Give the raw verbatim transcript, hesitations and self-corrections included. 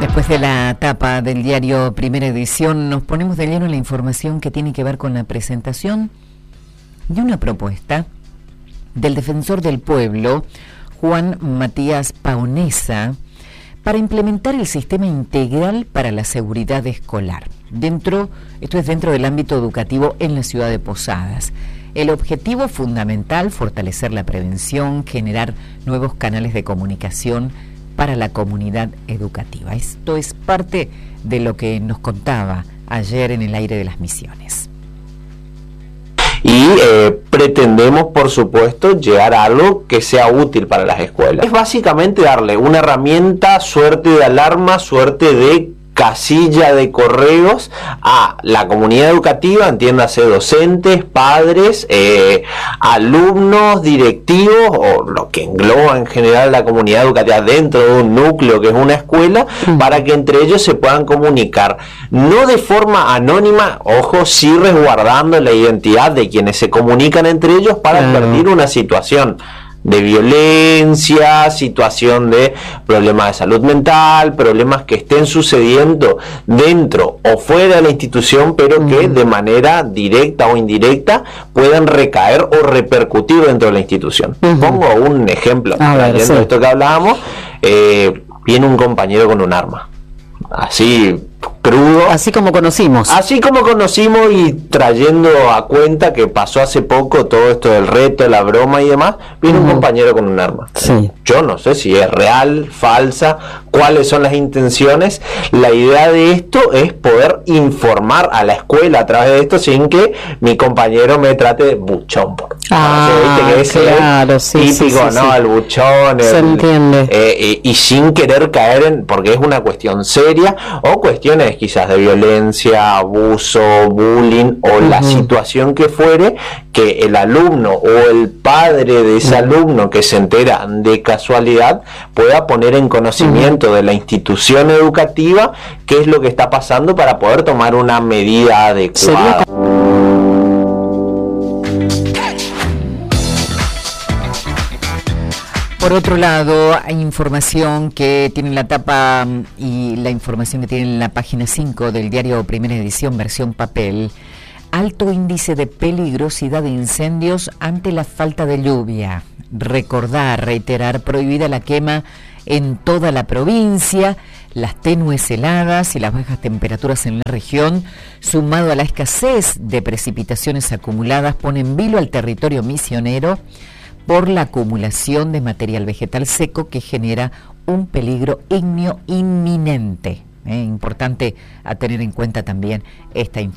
Después de la tapa del diario Primera Edición, nos ponemos de lleno en la información que tiene que ver con la presentación de una propuesta del defensor del pueblo, Juan Matías Paonesa, para implementar el sistema integral para la seguridad escolar. Dentro, esto es dentro del ámbito educativo en la ciudad de Posadas. El objetivo fundamental, fortalecer la prevención, generar nuevos canales de comunicación para la comunidad educativa. Esto es parte de lo que nos contaba ayer en el aire de las Misiones. Y eh, pretendemos, por supuesto, llegar a algo que sea útil para las escuelas. Es básicamente darle una herramienta, suerte de alarma, suerte de casilla de correos a la comunidad educativa, entiéndase docentes, padres, eh, alumnos, directivos o lo que engloba en general la comunidad educativa dentro de un núcleo que es una escuela, mm. para que entre ellos se puedan comunicar, no de forma anónima, ojo, sí resguardando la identidad de quienes se comunican entre ellos para mm. advertir una situación de violencia, situación de problemas de salud mental, problemas que estén sucediendo dentro o fuera de la institución, pero que de manera directa o indirecta puedan recaer o repercutir dentro de la institución. Uh-huh. Pongo un ejemplo, trayendo sí. esto que hablábamos, eh, viene un compañero con un arma, así crudo. Así como conocimos. Así como conocimos y trayendo a cuenta que pasó hace poco todo esto del reto, la broma y demás, viene uh-huh. un compañero con un arma. Sí. Yo no sé si es real, falsa, cuáles son las intenciones. La idea de esto es poder informar a la escuela a través de esto sin que mi compañero me trate de buchón. Ah, no sé, ¿viste? Que es claro, el sí, típico, sí, sí, ¿no? sí. El buchón. Se el, entiende. Eh, y, y sin querer caer en, porque es una cuestión seria, o cuestiones quizás de violencia, abuso, bullying o uh-huh. la situación que fuere, que el alumno o el padre de ese uh-huh. alumno que se entera de casualidad pueda poner en conocimiento uh-huh. de la institución educativa qué es lo que está pasando para poder tomar una medida adecuada. ¿Sería? Por otro lado, hay información que tiene la tapa y la información que tiene en la página cinco del diario Primera Edición, versión papel. Alto índice de peligrosidad de incendios ante la falta de lluvia. Recordar, reiterar, prohibida la quema en toda la provincia. Las tenues heladas y las bajas temperaturas en la región, sumado a la escasez de precipitaciones acumuladas, pone en vilo al territorio misionero por la acumulación de material vegetal seco que genera un peligro ígneo inminente. Eh, importante a tener en cuenta también esta información.